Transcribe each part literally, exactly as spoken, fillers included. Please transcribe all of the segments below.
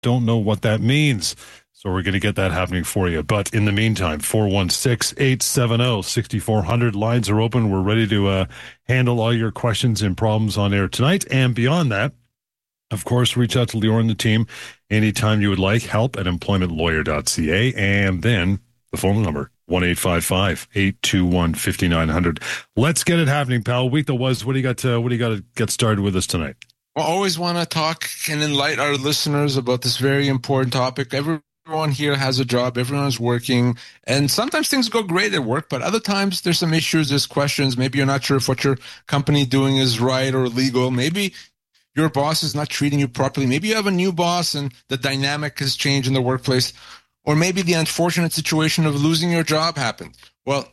don't know what that means. So we're going to get that happening for you. But in the meantime, four one six, eight seven zero, six four zero zero. Lines are open. We're ready to uh, handle all your questions and problems on air tonight. And beyond that, of course, reach out to Lior and the team anytime you would like. Help at employment lawyer dot c a. And then the phone number, one eight five five, eight two one, five nine zero zero. Let's get it happening, pal. Week that was, what do you got to, what do you got to get started with us tonight? I always want to talk and enlighten our listeners about this very important topic. Everyone here has a job. Everyone's working. And sometimes things go great at work, but other times there's some issues, there's questions. Maybe you're not sure if what your company doing is right or legal. Maybe your boss is not treating you properly. Maybe you have a new boss and the dynamic has changed in the workplace. Or maybe the unfortunate situation of losing your job happened. Well,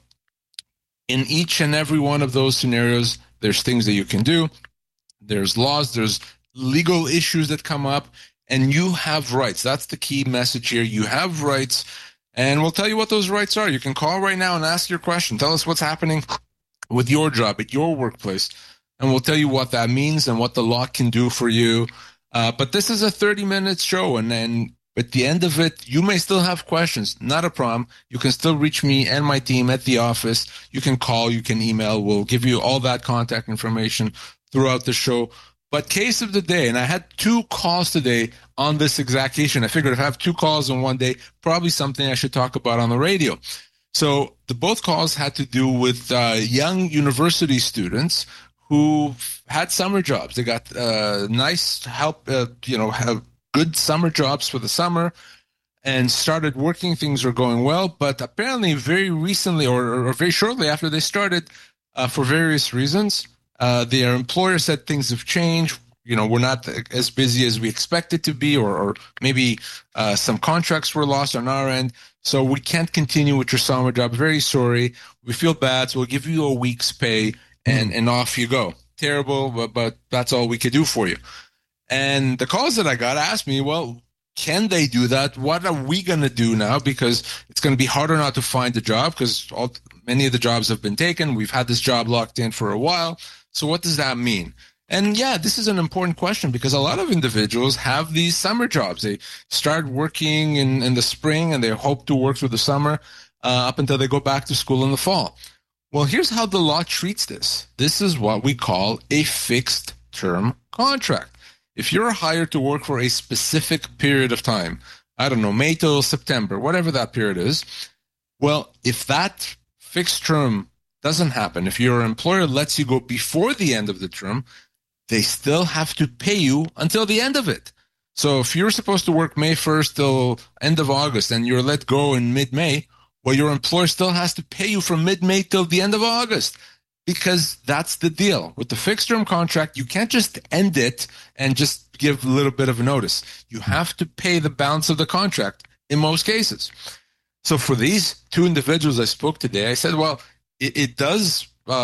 in each and every one of those scenarios, there's things that you can do. There's laws, there's legal issues that come up, and you have rights. That's the key message here. You have rights, and we'll tell you what those rights are. You can call right now and ask your question. Tell us what's happening with your job at your workplace, and we'll tell you what that means and what the law can do for you. Uh, but this is a thirty-minute show, and then at the end of it, you may still have questions. Not a problem. You can still reach me and my team at the office. You can call, you can email. We'll give you all that contact information throughout the show. But case of the day, and I had two calls today on this exact issue, and I figured if I have two calls in one day, probably something I should talk about on the radio. So the both calls had to do with uh, young university students who had summer jobs. They got uh, nice help, uh, you know, have good summer jobs for the summer and started working. Things were going well, but apparently very recently or, or very shortly after they started, uh, for various reasons, Uh, their employer said things have changed. You know, we're not as busy as we expected to be, or, or maybe uh, some contracts were lost on our end. So we can't continue with your summer job. Very sorry. We feel bad. So we'll give you a week's pay and, and off you go. Terrible, but, but that's all we could do for you. And the calls that I got asked me, well, can they do that? What are we going to do now? Because it's going to be harder not to find a job because all, many of the jobs have been taken. We've had this job locked in for a while. So what does that mean? And yeah, this is an important question because a lot of individuals have these summer jobs. They start working in, in the spring and they hope to work through the summer uh, up until they go back to school in the fall. Well, here's how the law treats this. This is what we call a fixed term contract. If you're hired to work for a specific period of time, I don't know, May till September, whatever that period is, well, if that fixed term doesn't happen, if your employer lets you go before the end of the term, they still have to pay you until the end of it. So if you're supposed to work May first till end of August and you're let go in mid-May, well, your employer still has to pay you from mid-May till the end of August because that's the deal. With the fixed-term contract, you can't just end it and just give a little bit of a notice. You have to pay the balance of the contract in most cases. So for these two individuals I spoke today, I said, well, It, it does.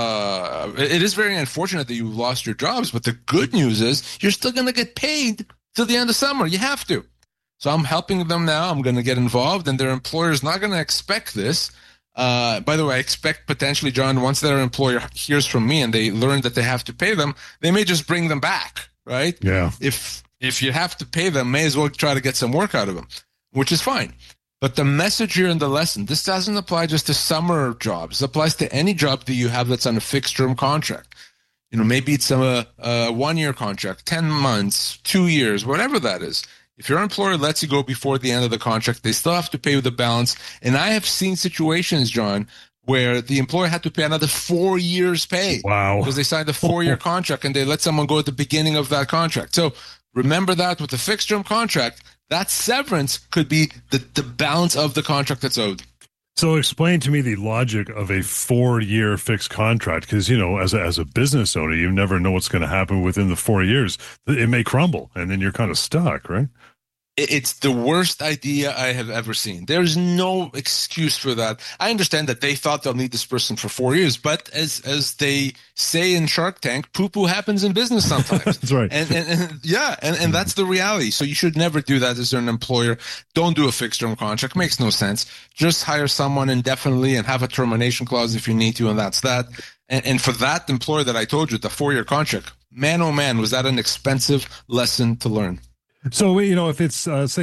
Uh, it is very unfortunate that you lost your jobs, but the good news is you're still going to get paid till the end of summer. You have to. So I'm helping them now. I'm going to get involved, and their employer is not going to expect this. Uh, by the way, I expect potentially, John, once their employer hears from me and they learn that they have to pay them, they may just bring them back, right? Yeah. If if you have to pay them, may as well try to get some work out of them, which is fine. But the message here in the lesson, this doesn't apply just to summer jobs. It applies to any job that you have that's on a fixed-term contract. You know, maybe it's a, a one-year contract, ten months, two years, whatever that is. If your employer lets you go before the end of the contract, they still have to pay you the balance. And I have seen situations, John, where the employer had to pay another four years' pay. Wow. Because they signed a four-year contract and they let someone go at the beginning of that contract. So remember that with the fixed-term contract, that severance could be the, the balance of the contract that's owed. So explain to me the logic of a four-year fixed contract, because, you know, as a, as a business owner, you never know what's going to happen within the four years. It may crumble, and then you're kind of stuck, right? It's the worst idea I have ever seen. There's no excuse for that. I understand that they thought they'll need this person for four years, but as as they say in Shark Tank, poo-poo happens in business sometimes. That's right. And, and, and yeah, and, and that's the reality. So you should never do that as an employer. Don't do a fixed-term contract. Makes no sense. Just hire someone indefinitely and have a termination clause if you need to, and that's that. And, and for that employer that I told you, the four-year contract, man, oh man, was that an expensive lesson to learn. So, you know, if it's, uh, say,